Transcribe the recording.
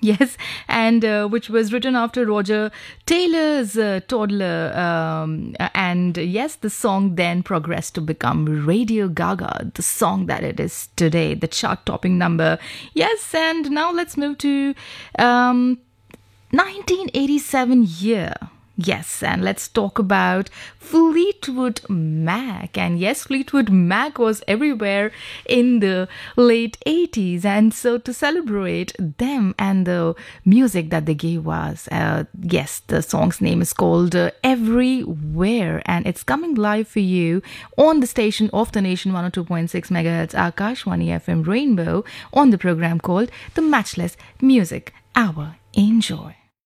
Yes, and which was written after Roger Taylor's Toddler. And yes, the song then progressed to become Radio Gaga, the song that it is today, the chart topping number. Yes, and now let's move to 1987 year. Yes, and let's talk about Fleetwood Mac. And yes, Fleetwood Mac was everywhere in the late 80s. And so to celebrate them and the music that they gave us, yes, the song's name is called Everywhere. And it's coming live for you on the station of the nation, 102.6 megahertz Akashwani FM Rainbow, on the program called The Matchless Music Hour. Enjoy.